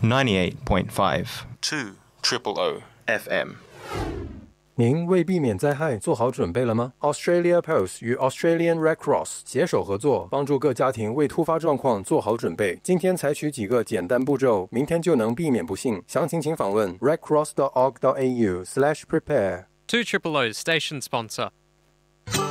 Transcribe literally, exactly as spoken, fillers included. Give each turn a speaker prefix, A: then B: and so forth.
A: ninety-eight point five
B: two triple O
A: F M。
C: 您为避免灾害做好准备了吗 ？Australia Post 与 Australian Red Cross 携手合作，帮助各家庭为突发状况做好准备。今天采取几个简单步骤，明天就能避免不幸。详情请访问 redcross dot org dot a u slash prepare。
D: two triple O's station sponsor.